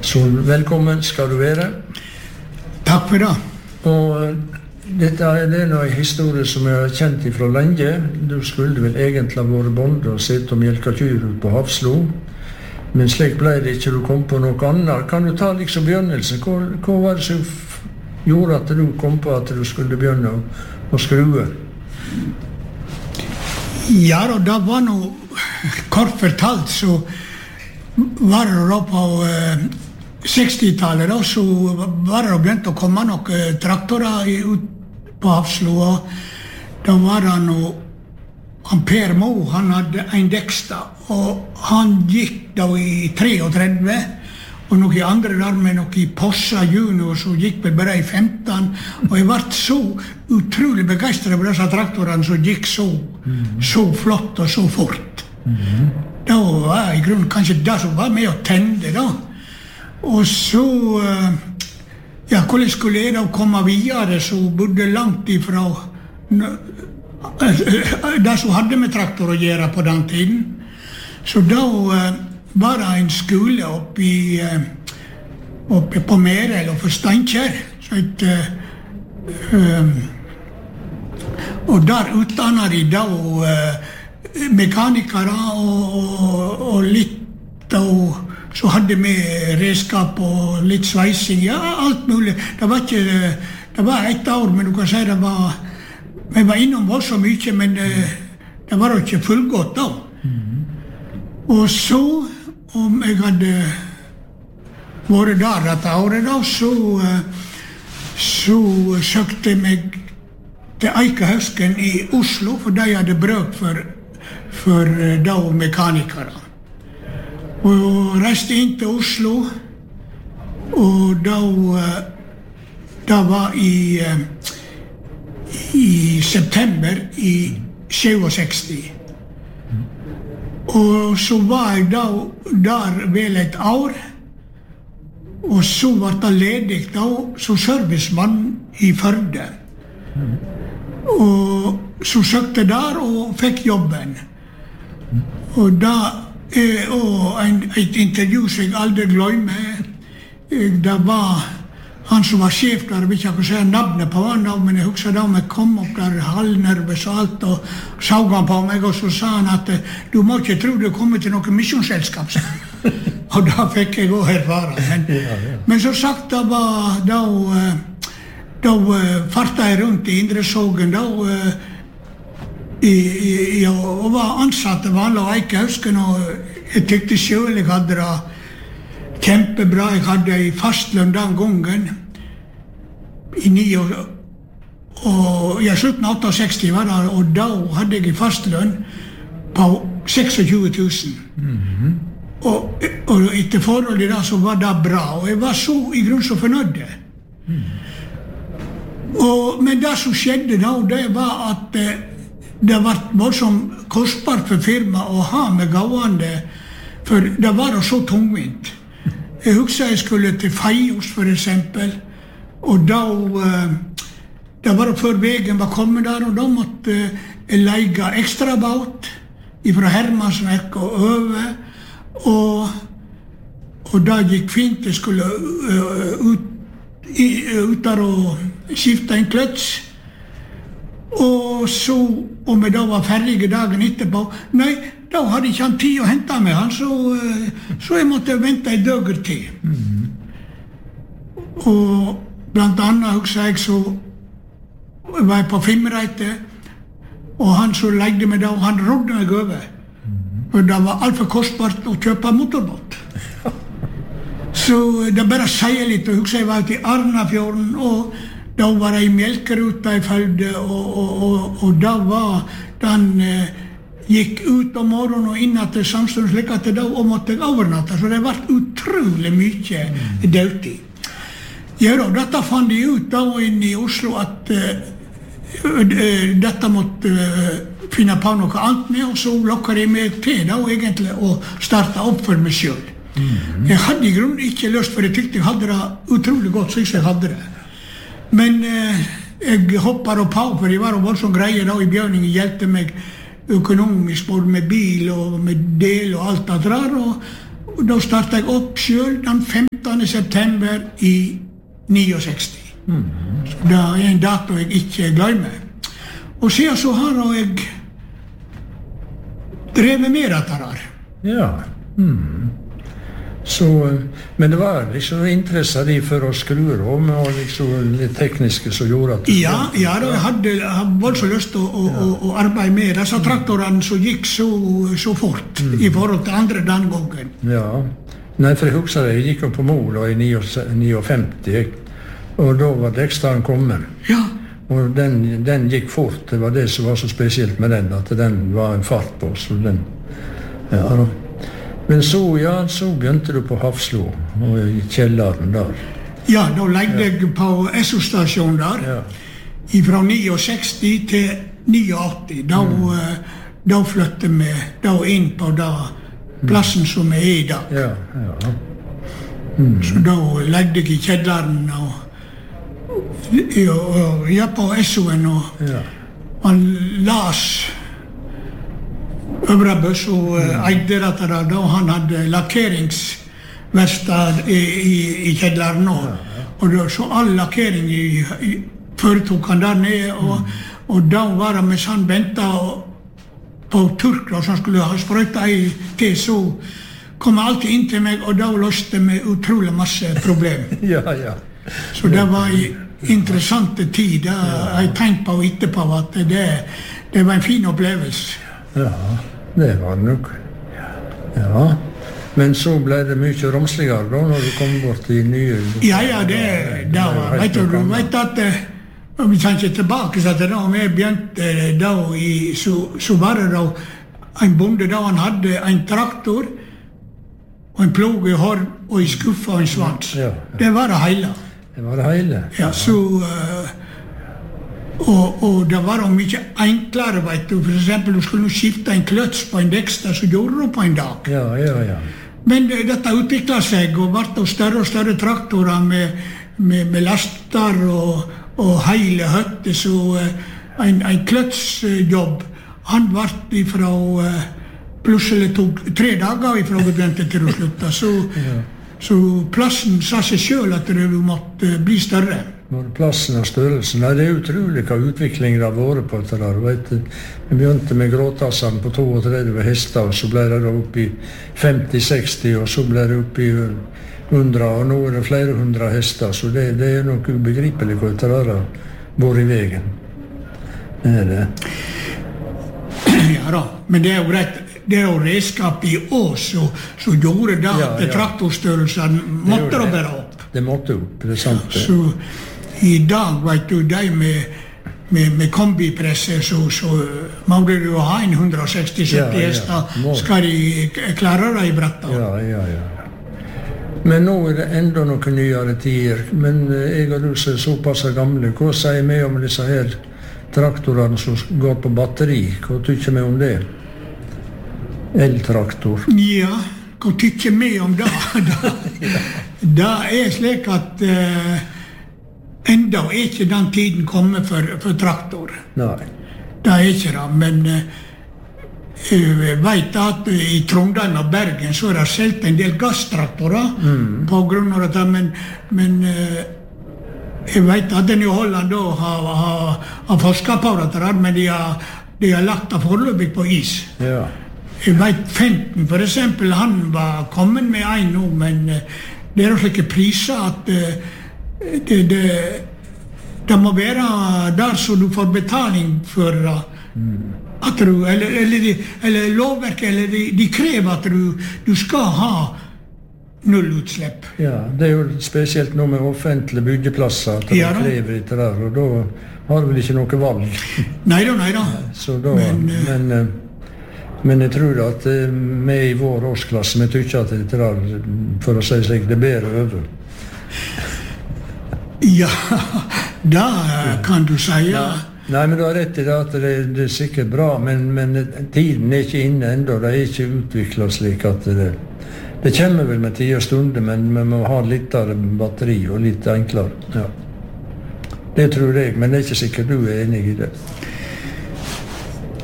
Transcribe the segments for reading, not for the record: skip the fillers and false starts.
Så velkommen skal du være. Takk for det. Og dette det en historie som jeg har kjent fra lenge. Du skulle vel egentlig ha vært bonde og sett og mjelka kyr ut på Hafslo. Men slik ble det ikke, du kom på noe annet. Kan du ta liksom begynnelsen? Hva var det som gjorde at du kom på at du skulle begynne å skrue? Ja, og det var noe kort fortalt, så var det da på 60-tallet, så var det begynt å komme noen traktorer ut på Hafslo, og da var det noe, han Per Mo, han hadde en Dexter, og han gikk da i 33, og noen andre der med noen Possa Junior, så gikk vi bare i 15, og jeg ble så utrolig begeistret på disse traktorene som gikk så flott og så fort. Da var i grunnen kanskje det som var med å tende da. Og så, ja, hvordan skulle jeg da komme videre, så bodde langt ifra det som hadde med traktor å gjøre på den tiden. Så da var det en skole oppe på Merel og for Steinkjer, og der utdannet de da mekanikere og litt, og så hadde vi redskap og litt sveising, ja, alt mulig. Det var et år, men du kan si vi var innom så mye, men det var jo ikke fullgått da. Og så, om jeg hadde vært der dette året da, så søkte jeg meg til Eikehøsken i Oslo, for de hadde brøk for da mekanikere. Og reiste inn til Oslo, og da var i september i 67. Og så var jeg da der vel et år, og så var det ledig da som servicemann i Førde. Og så søkte der og fikk jobben. Og da et intervju som jeg aldri glemmer, det var han som var sjef der, jeg vil ikke si navnet på han, men jeg husker da om jeg kom opp der halvnervøs og alt, og så han på meg, og så sa han at du må ikke tro du kommer til noe misjonsselskap. Og da fikk jeg også erfare. Men så sagt, da fartet jeg rundt i Indresågen, og var ansatt vanlig av Eikehøsken, og jeg tykte selv jeg hadde det kjempebra. Jeg hadde i fastlønn den gangen i 9 år, og jeg slutten av 68 var det, og da hadde jeg i fastlønn på 26 000. Og etter forholdet da så var det bra, og jeg var så i grunn så fornøyd. Men det som skjedde da, det var at det var voldsomt kostbart for firma å ha med gavende, for det var så tungvint. Jeg husker jeg skulle til Feios for eksempel, og da var det før veien var kommet der, og da måtte jeg leie ekstra båt fra Hermansverk og øve, og da gikk fint. Jeg skulle ut der og skifte en kløts, og så, om jeg da var ferdig dagen etterpå, nei, da hadde ikke han tid å hente meg han, så jeg måtte vente en døger til. Og blant annet husker jeg så var jeg på Fimreite, og han som legde meg da, han rådde meg over. For det var alt for kostbart å kjøpe motorbåt. Så det bare sier litt, og husker jeg var ute i Arnafjorden, og da var jeg i Melkeruta i Følde, og da var den gikk ut om morgenen og inn til samstånd, slik at da måtte jeg overnatte, så det var utrolig mye dødtid. Ja da, dette fant de ut da inn i Oslo at dette måtte finne på noe annet med, og så lokket de meg til da egentlig å starte opp for meg selv. Jeg hadde i grunnen ikke lyst, for jeg tykte jeg hadde det utrolig godt, så jeg hadde det. Men jeg hoppet opp på, for jeg var jo voldsomt greie da i Bjørningen, hjelpte meg økonomisk, både med bil og med del og alt det der, da startet jeg opp selv den 15. september i 69. Så det en dato jeg ikke glemmer. Og siden så har jeg drevet med dette her. Ja. Så, men det var liksom interesse de for å skru om, og liksom det tekniske som gjorde at... Ja, jeg hadde så lyst til å arbeide med disse traktorene som gikk så fort i forhold til andre den gangen. Ja, nei, for jeg husker jeg gikk på Mola i 59, og da var Dekstaren kommet. Ja. Og den gikk fort, det var det som var så spesielt med den, at den var en fart på, så den... Ja, da. Men så begynte du på Hafslo, og i kjelleren der. Ja, da legde jeg på SO-stasjonen der, fra 69 til 89. Da flyttet vi inn på plassen som vi i dag. Ja. Så da legde jeg i kjelleren, og jeg på SO-en, og han las Øvrebøs og eide dette da han hadde lakkeringsverksted i kjelleren nå. Og så all lakkering foretok han der nede, og da var det mens han ventet på turkler som skulle ha sprøytet til, så kom jeg alltid inn til meg, og da løste vi utrolig masse problem. Ja. Så det var en interessant tid, jeg tenkte på etterpå at det var en fin opplevelse. Ja, det var det nok. Ja, men så ble det mye romsligere da, når du kom bort i nye... Ja, det var, vet du at, vi kan ikke tilbake, så da vi begynte da, så var det da en bonde da han hadde en traktor, og en plog i hård, og en skuffe og en svans. Ja. Det var det hele. Det var det hele? Ja, så... Og det var mye enklere, vet du. For eksempel, du skulle skifte en kløts på en Dexter, så gjorde du på en dag. Ja. Men dette utviklet seg, og ble større og større traktorer med laster og hele høtter, så en kløtsjobb, han ble fra plutselig tok 3 dager fra vi begynte til å slutte. Så plassen sa seg selv at det måtte bli større. Både plassen og størrelsen. Nei, det er utrolig hva utviklingen har vært på dette der. Vi begynte med gråtassene på 32 hester, og så ble det opp i 50-60, og så ble det opp i 100, og nå er det flere 100 hester, så det er nok ubegripelig hva dette der har vært i veien. Det er det. Ja da, men det er jo greit. Det er jo redskap i ås, så gjorde det at traktorstørrelsen måtte da bare opp. Det måtte opp, det er sant det. Så i dag, vet du, de med kombipresser, så må du jo ha en 160-70 hester, skal de klare det i brettet. Ja. Men nå er det enda noen nyere tider, men jeg og du er såpass gamle. Hva sier vi om disse her traktorene som går på batteri? Hva tykker vi om det? Eltraktor. Ja, hva tykker vi om det? Det er slik at enda er ikke den tiden kommet for traktor. Nei. Det er ikke det, men jeg vet at i Trondheim og Bergen så er det selv en del gasstraktorer på grunn av dette, men jeg vet at den i Holland da har forsket på dette, men de har lagt det foreløpig på is. Ja. Jeg vet 15 for eksempel, han var kommet med en nå, men det er slike priser at det må være der så du får betaling for at du, eller lovverket, eller de krever at du skal ha nullutslipp. Ja, det er jo spesielt noe med offentlige byggeplasser at de krever etter der, og da har du vel ikke noe valg. Neida. Så da, men jeg tror at vi i vår årsklasse, vi tykker at dette der, for å si slik, det er bedre over. Ja, da kan du si, ja. Nei, men du har rett i det at det er sikkert bra, men tiden er ikke inne enda, det er ikke utviklet slik at det kommer vel med tid og stunder, men vi må ha litt av batteri og litt enklere. Ja. Det tror jeg, men det er ikke sikkert du er enig i det.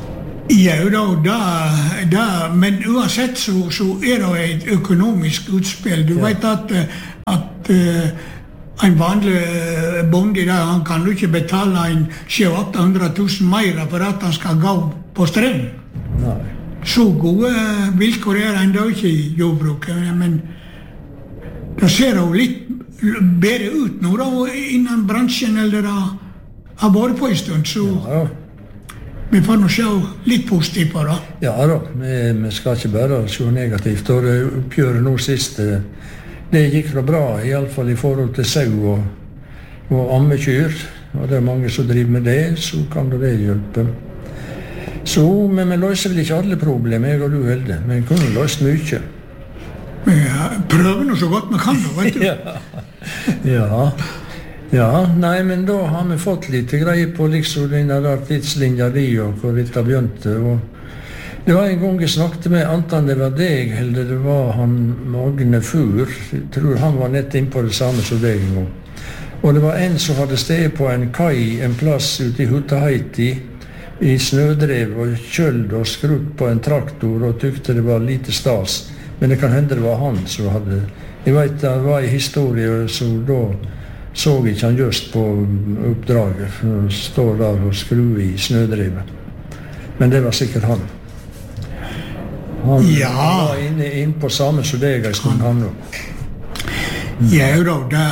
Ja, men uansett så det et økonomisk utspill. Du vet at en vanlig bonde der, han kan jo ikke betale en 700 000 mer for at han skal gå på streng. Nei. Så gode vilkår enda ikke i jordbruket, men det ser jo litt bedre ut nå da, innen bransjen eller har vært på en stund, så vi får nå se litt positivt på det. Ja da, vi skal ikke bare se negativt, og det oppgjøret nå sist, det gikk da bra, i alle fall i forhold til sau og ammekyr, og det mange som driver med det, så kan det hjelpe. Så, men vi løser vel ikke alle problemer, jeg og du Hilde, men vi kunne løst mye. Vi prøver nå så godt vi kan, vet du. Ja, nei, men da har vi fått litt greie på liksom denne der tidslinja di og hvor dette begynte. Og det var en gang jeg snakket med, anten det var deg, eller det var han Magne Fur, jeg tror han var nett inn på det samme som deg en gang. Og det var en som hadde sted på en kai, en plass ute i Hutaheiti, i snødrev og kjøld og skrutt på en traktor og tykte det var lite stas. Men det kan hende det var han som hadde... Jeg vet det var en historie, så da så ikke han just på oppdraget, for han står der og skruer i snødrevet. Men det var sikkert han. Han var inne på samme som deg en stund, han også. Ja, da,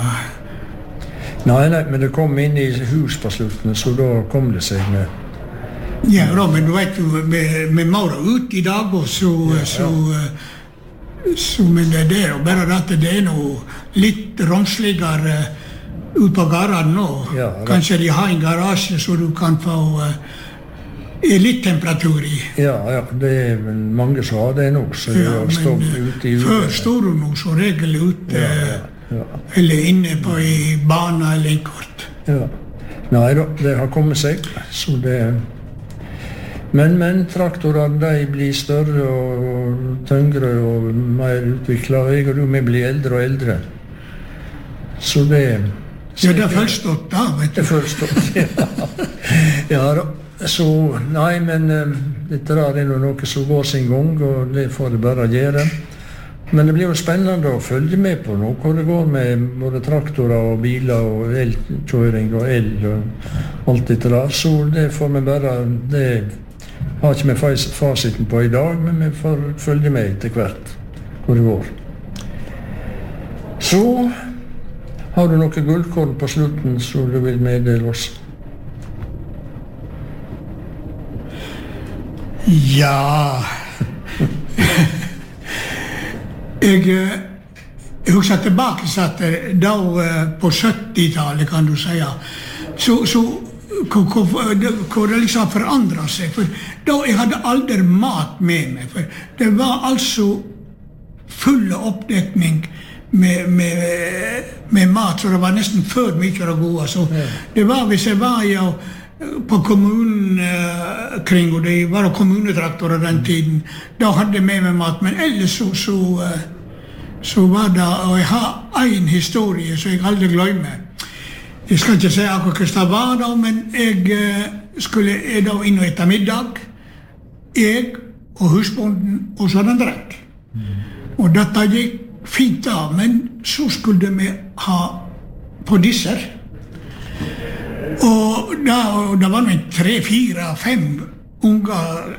Nei, men det kom inn i hus på slutten, så da kom det seg med. Ja, men du vet jo, vi må da ut i dag, og så men det og bare at det noe litt romsligere ut på garaen nå. Ja, kanskje de har en garasje så du kan få litt temperatur i. Ja, det vel mange som har det nå, så det har stått ute i uke. Før står du nå så regel ute, eller inne på i bana eller en kort. Ja. Nei da, det har kommet seg, så det... Men traktorene de blir større og tyngre og mer utviklet. Jeg og du, vi blir eldre og eldre. Så det... Ja, det er forstått da, vet du. Det er forstått, ja da. Så, nei, men dette er noe som går sin gang, og det får det bare gjøre. Men det blir jo spennende å følge med på nå, hvor det går med både traktorer og biler og elkjøring og el og alt dette der. Så det får vi bare... Det har ikke vi fasiten på i dag, men vi får følge med etter hvert hvor det går. Så har du noe gullkorn på slutten som du vil meddele oss? Ja... Jeg husker tilbake at da på 70-tallet, kan du si, så hvor det liksom forandret seg. For da jeg hadde aldri mat med meg. For det var altså full oppdekning med mat, så det var nesten for mye av det gode. Så det var, hvis jeg var på kommunen kring, og det var kommunetraktorer den tiden, da hadde jeg med meg mat. Men ellers så var det, og jeg har en historie som jeg aldri glemmer. Jeg skal ikke si akkurat hvordan det var da, men jeg skulle da inn og ette middag. Jeg og husbonden og så den drekk. Og dette gikk fint da, men så skulle vi ha på disser. Og det var noen 3, 4, 5 unger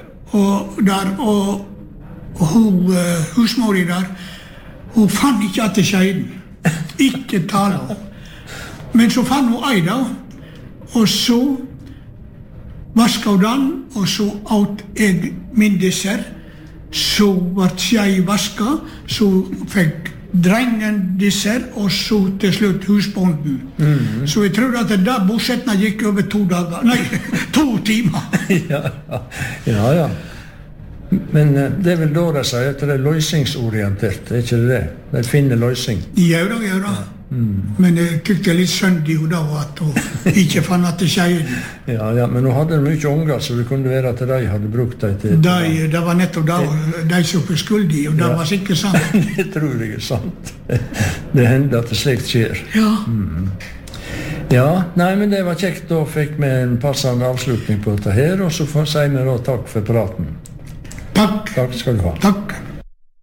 og husmori der, hun fant ikke at det skjedde. Ikke tale om. Men så fant hun ei da, og så vasket hun den, og så åt jeg min disser, så ble jeg vasket, så fikk drengen disser, og så til slutt husbonden. Så jeg tror at da bosettene gikk over 2 dager, nei, 2 timer. Ja. Men det er vel da de sier at det er løsningsorientert, er ikke det? De finner løsning. Ja da. Men jeg tykte litt synd i henne da, at hun ikke fant at det skjedde. Ja, men hun hadde mye unger, så det kunne være at de hadde brukt dem til... Det var nettopp da de som var skyldige, og det var sikkert sant. Det tror jeg er sant. Det hender at det slikt skjer. Ja. Ja, nei, men det var kjekt. Da fikk vi en passende avslutning på dette her, og så får jeg si da takk for praten. Takk. Takk skal du ha. Takk.